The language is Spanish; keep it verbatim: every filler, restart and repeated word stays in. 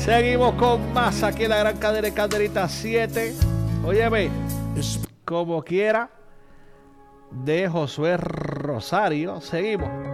Seguimos con más aquí en la Gran Cadena de Calderita siete. Óyeme, como quiera, de Josué Rosario. Seguimos.